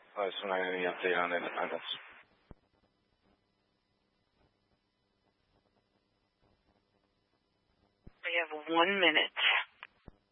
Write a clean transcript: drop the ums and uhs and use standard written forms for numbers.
So not any update on Independence. We have 1 minute.